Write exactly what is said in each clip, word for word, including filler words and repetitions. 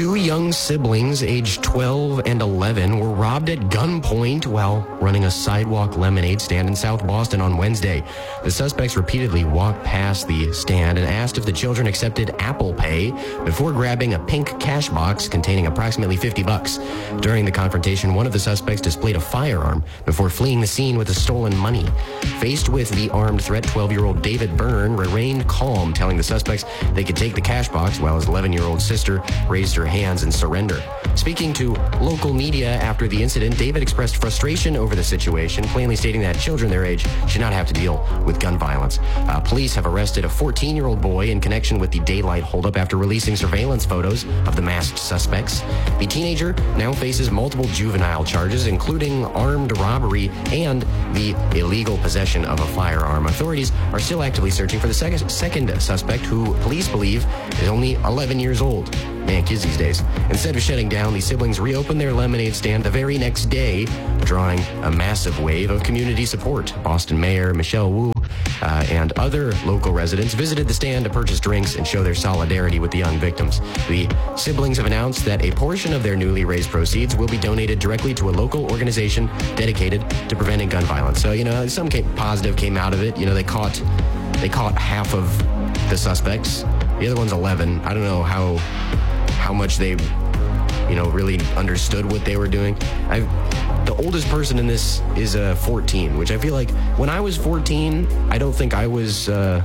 Two young siblings, aged twelve and eleven, were robbed at gunpoint while running a sidewalk lemonade stand in South Boston on Wednesday. The suspects repeatedly walked past the stand and asked if the children accepted Apple Pay before grabbing a pink cash box containing approximately fifty bucks. During the confrontation, one of the suspects displayed a firearm before fleeing the scene with the stolen money. Faced with the armed threat, twelve-year-old David Byrne remained calm, telling the suspects they could take the cash box while his eleven-year-old sister raised her hands in surrender. Speaking to local media after the incident, David expressed frustration over the situation, plainly stating that children their age should not have to deal with gun violence. Uh, police have arrested a fourteen-year-old boy in connection with the daylight holdup after releasing surveillance photos of the masked suspects. The teenager now faces multiple juvenile charges, including armed robbery and the illegal possession of a firearm. Authorities are still actively searching for the second, second suspect, who police believe is only eleven years old. Man, kids these days. Instead of shutting down, the siblings reopened their lemonade stand the very next day, drawing a massive wave of community support. Boston Mayor Michelle Wu uh, and other local residents visited the stand to purchase drinks and show their solidarity with the young victims. The siblings have announced that a portion of their newly raised proceeds will be donated directly to a local organization dedicated to preventing gun violence. So, you know, some came, positive came out of it. You know, they caught they caught half of the suspects. The other one's eleven. I don't know how how much they, you know, really understood what they were doing. I, the oldest person in this is uh, fourteen, which I feel like when I was fourteen, I don't think I was uh,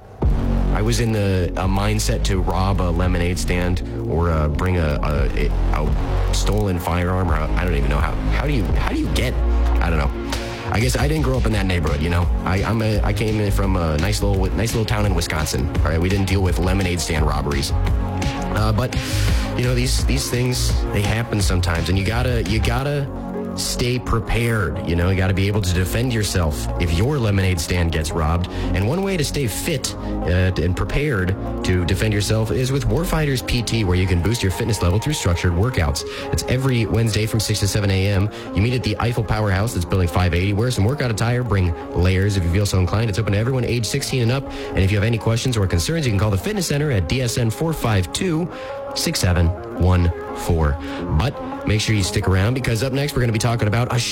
I was in the a mindset to rob a lemonade stand or uh, bring a, a, a stolen firearm. Or I don't even know how. How do you how do you get? I don't know. I guess I didn't grow up in that neighborhood, you know. I I'm a, I came in from a nice little nice little town in Wisconsin. All right, we didn't deal with lemonade stand robberies, uh, but you know, these these things, they happen sometimes, and you gotta you gotta stay prepared. You know, you gotta be able to defend yourself if your lemonade stand gets robbed. And one way to stay fit uh, and prepared to defend yourself is with Warfighters P T, where you can boost your fitness level through structured workouts. It's every Wednesday from six to seven a.m. You meet at the Eiffel Powerhouse that's building five eighty. Wear some workout attire, bring layers if you feel so inclined. It's open to everyone age sixteen and up. And if you have any questions or concerns, you can call the Fitness Center at D S N four five two, six seven one four. But make sure you stick around, because up next we're going to be talking about a